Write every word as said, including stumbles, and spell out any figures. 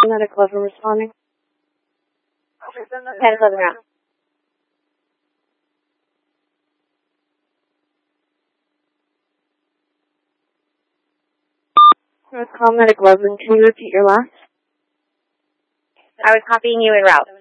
Medic eleven responding. Okay, send that. ten eleven out. Let's call Medic eleven. Can you repeat your last? I was copying you en route.